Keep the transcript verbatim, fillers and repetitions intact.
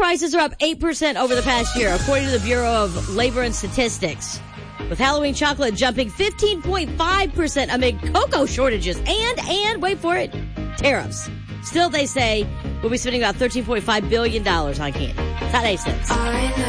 prices are up eight percent over the past year, according to the Bureau of Labor and Statistics. With Halloween chocolate jumping fifteen point five percent amid cocoa shortages and, and, wait for it, tariffs. Still, they say we'll be spending about thirteen point five billion dollars on candy. That's how they say it.